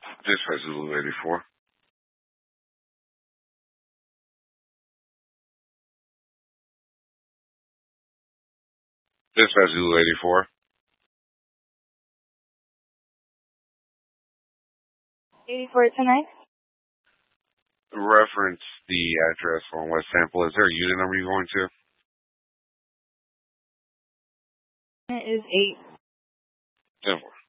Dispatch Zulu 84. Dispatch Zulu 84. 84 tonight. Reference the address on West Sample. Is there a unit number you're going to? It is 8. 10-4.